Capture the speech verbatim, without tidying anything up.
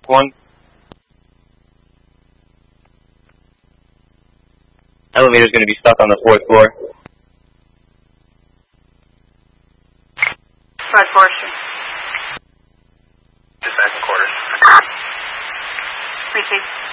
one. Elevator's going to be stuck on the fourth floor. Five Forestry. To second quarters. Receive.